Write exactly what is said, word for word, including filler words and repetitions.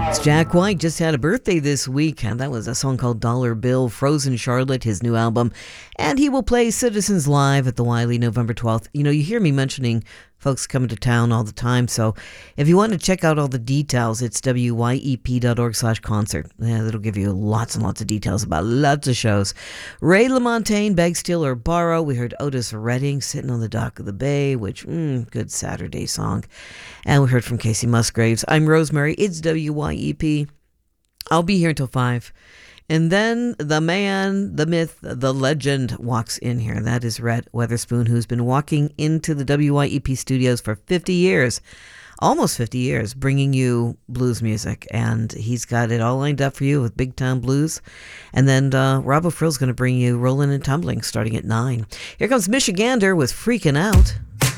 Jack White just had a birthday this week, and that was a song called Dollar Bill. Frozen Charlotte, his new album. And he will play Citizens Live at the Wiley November twelfth. You know, you hear me mentioning folks coming to town all the time, so if you want to check out all the details, it's W Y E P dot org slash concert. Yeah, that'll give you lots and lots of details about lots of shows. Ray LaMontagne, Beg, Steal, or Borrow. We heard Otis Redding, Sitting on the Dock of the Bay, which, mm, good Saturday song. And we heard from Casey Musgraves. I'm Rosemary. It's W Y E P. I'll be here until five. And then the man, the myth, the legend walks in here. That is Rhett Weatherspoon, who's been walking into the W Y E P studios for fifty years, almost fifty years, bringing you blues music. And he's got it all lined up for you with Big Town Blues. And then uh, Rob O'Frill's going to bring you Rolling and Tumbling starting at nine. Here comes Michigander with Freaking Out.